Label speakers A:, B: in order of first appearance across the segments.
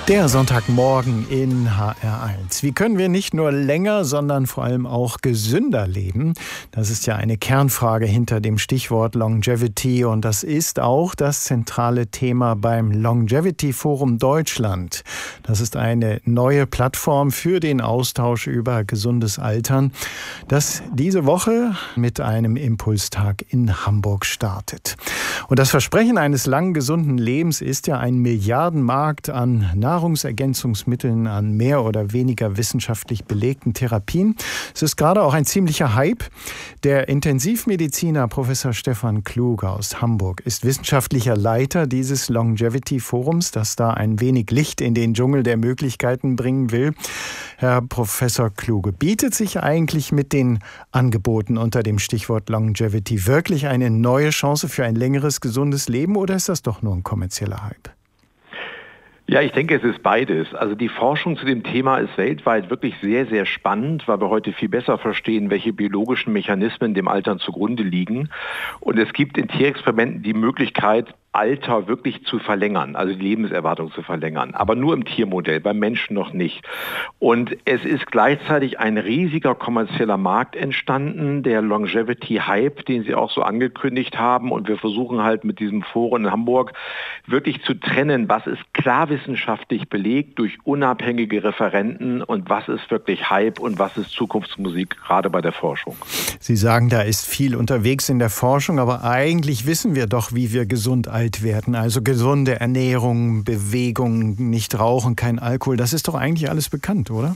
A: Der Sonntagmorgen in HR1. Wie können wir nicht nur länger, sondern vor allem auch gesünder leben? Das ist ja eine Kernfrage hinter dem Stichwort Longevity und das ist auch das zentrale Thema beim Longevity Forum Deutschland. Das ist eine neue Plattform für den Austausch über gesundes Altern, das diese Woche mit einem Impulstag in Hamburg startet. Und das Versprechen eines langen, gesunden Lebens ist ja ein Milliardenmarkt an Nahrungsergänzungsmitteln, an mehr oder weniger wissenschaftlich belegten Therapien. Es ist gerade auch ein ziemlicher Hype. Der Intensivmediziner Professor Stefan Kluge aus Hamburg ist wissenschaftlicher Leiter dieses Longevity-Forums, das da ein wenig Licht in den Dschungel der Möglichkeiten bringen will. Herr Professor Kluge, bietet sich eigentlich mit den Angeboten unter dem Stichwort Longevity wirklich eine neue Chance für ein längeres, gesundes Leben oder ist das doch nur ein kommerzieller Hype?
B: Ja, ich denke, es ist beides. Also die Forschung zu dem Thema ist weltweit wirklich sehr, sehr spannend, weil wir heute viel besser verstehen, welche biologischen Mechanismen dem Altern zugrunde liegen. Und es gibt in Tierexperimenten die Möglichkeit, Alter wirklich zu verlängern, also die Lebenserwartung zu verlängern, aber nur im Tiermodell, beim Menschen noch nicht. Und es ist gleichzeitig ein riesiger kommerzieller Markt entstanden, der Longevity-Hype, den Sie auch so angekündigt haben. Und wir versuchen halt mit diesem Forum in Hamburg wirklich zu trennen, was ist klar wissenschaftlich belegt durch unabhängige Referenten und was ist wirklich Hype und was ist Zukunftsmusik, gerade bei der Forschung.
A: Sie sagen, da ist viel unterwegs in der Forschung, aber eigentlich wissen wir doch, wie wir gesund alt werden. Also gesunde Ernährung, Bewegung, nicht rauchen, kein Alkohol. Das ist doch eigentlich alles bekannt, oder?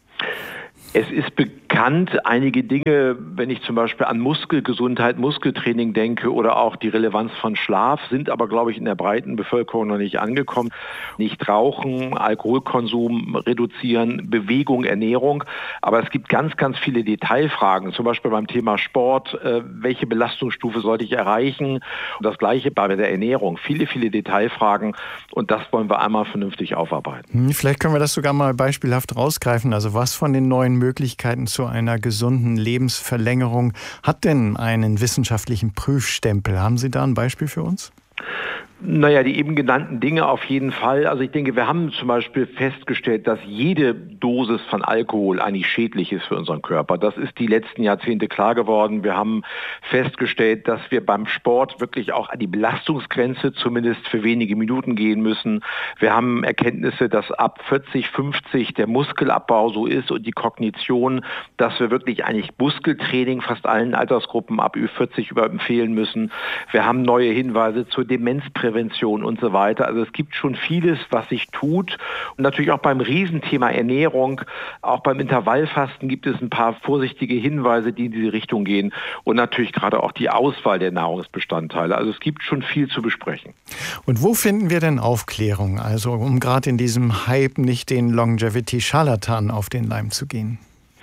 B: Es ist bekannt, einige Dinge, wenn ich zum Beispiel an Muskelgesundheit, Muskeltraining denke oder auch die Relevanz von Schlaf, sind aber, glaube ich, in der breiten Bevölkerung noch nicht angekommen. Nicht rauchen, Alkoholkonsum reduzieren, Bewegung, Ernährung. Aber es gibt ganz, ganz viele Detailfragen, zum Beispiel beim Thema Sport. Welche Belastungsstufe sollte ich erreichen? Und das Gleiche bei der Ernährung. Viele, viele Detailfragen und das wollen wir einmal vernünftig aufarbeiten.
A: Vielleicht können wir das sogar mal beispielhaft rausgreifen. Also was von den neuen Möglichkeiten zu einer gesunden Lebensverlängerung hat denn einen wissenschaftlichen Prüfstempel? Haben Sie da ein Beispiel für uns?
B: Naja, die eben genannten Dinge auf jeden Fall. Also ich denke, wir haben zum Beispiel festgestellt, dass jede Dosis von Alkohol eigentlich schädlich ist für unseren Körper. Das ist die letzten Jahrzehnte klar geworden. Wir haben festgestellt, dass wir beim Sport wirklich auch an die Belastungsgrenze zumindest für wenige Minuten gehen müssen. Wir haben Erkenntnisse, dass ab 40, 50 der Muskelabbau so ist und die Kognition, dass wir wirklich eigentlich Muskeltraining fast allen Altersgruppen ab Ü40 empfehlen müssen. Wir haben neue Hinweise zur Demenzprävention und so weiter. Also es gibt schon vieles, was sich tut. Und natürlich auch beim Riesenthema Ernährung, auch beim Intervallfasten gibt es ein paar vorsichtige Hinweise, die in diese Richtung gehen. Und natürlich gerade auch die Auswahl der Nahrungsbestandteile. Also es gibt schon viel zu besprechen.
A: Und wo finden wir denn Aufklärung? Also um gerade in diesem Hype nicht den Longevity-Scharlatan auf den Leim zu gehen.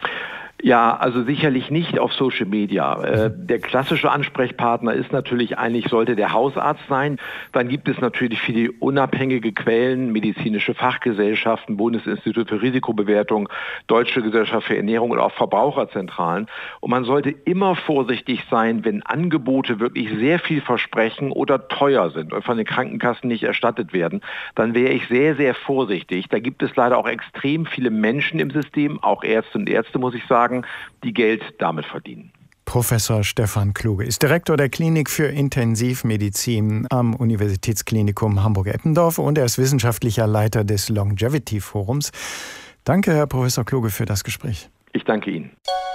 B: Ja, also sicherlich nicht auf Social Media. Der klassische Ansprechpartner ist natürlich eigentlich, sollte der Hausarzt sein. Dann gibt es natürlich viele unabhängige Quellen, medizinische Fachgesellschaften, Bundesinstitut für Risikobewertung, Deutsche Gesellschaft für Ernährung und auch Verbraucherzentralen. Und man sollte immer vorsichtig sein, wenn Angebote wirklich sehr viel versprechen oder teuer sind und von den Krankenkassen nicht erstattet werden. Dann wäre ich sehr, sehr vorsichtig. Da gibt es leider auch extrem viele Menschen im System, auch Ärzte und Ärzte, muss ich sagen, die Geld damit verdienen.
A: Professor Stefan Kluge ist Direktor der Klinik für Intensivmedizin am Universitätsklinikum Hamburg-Eppendorf und er ist wissenschaftlicher Leiter des Longevity Forums. Danke, Herr Professor Kluge, für das Gespräch.
B: Ich danke Ihnen.